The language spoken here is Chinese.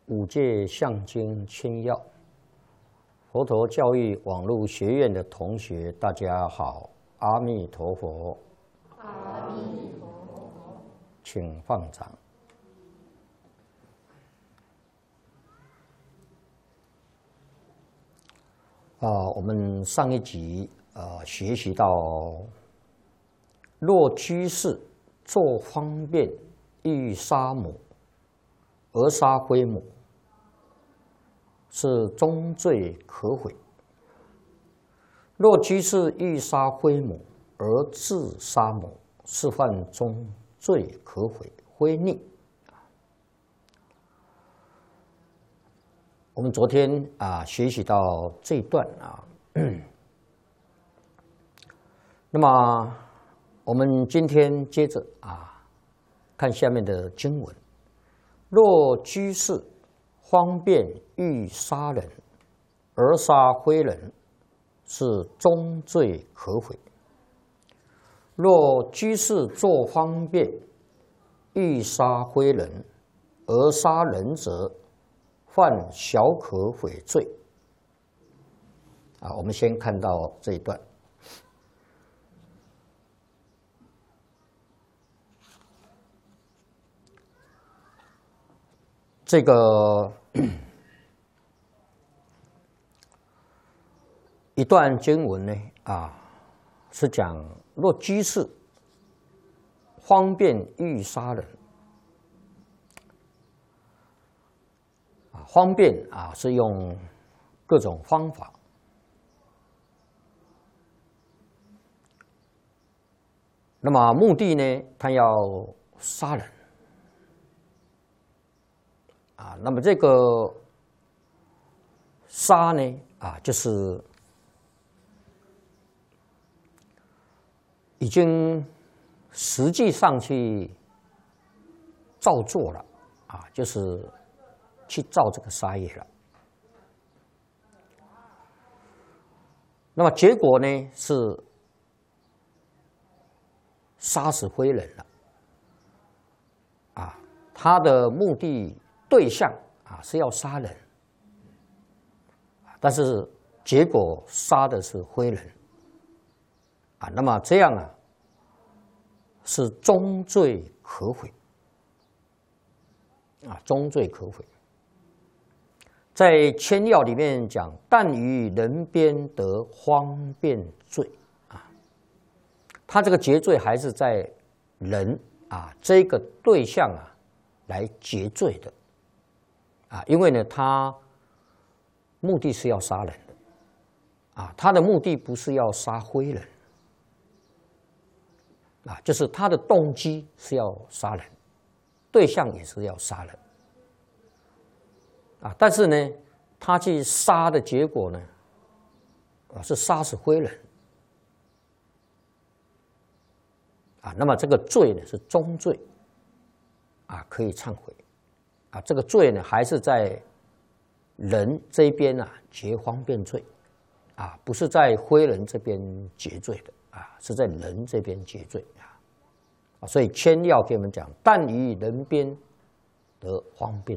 五戒相经千要，佛陀教育网络学院的同学，大家好，阿弥陀佛。 阿弥陀佛。 请放掌。我们上一集学习到，若居士作方便欲杀母，而杀非母，是终罪可悔；若居士欲杀非母而自杀母，是犯终罪可悔，非逆。我们昨天学习到这一段那么我们今天接着看下面的经文：若居士方便欲杀人而杀非人，是终罪可悔；若居士作方便欲杀非人而杀人者，犯小可悔罪。我们先看到这一段。这个一段经文呢，是讲若居士方便欲杀人。方便是用各种方法，那么目的呢，他要杀人那么这个杀呢就是已经实际上去造作了就是去造这个杀业了。那么结果呢是杀死非人了他的目的对象是要杀人，但是结果杀的是非人那么这样是终罪可悔终罪可悔。在千要里面讲，但于人边得方便罪他这个结罪还是在人这个对象来结罪的因为呢，他目的是要杀人的他的目的不是要杀非人就是他的动机是要杀人，对象也是要杀人但是呢，他去杀的结果呢是杀死非人那么这个罪呢是终罪可以忏悔这个罪呢还是在人这边结方便罪不是在非人这边结罪的是在人这边结罪所以千要给我们讲，但于人边得方便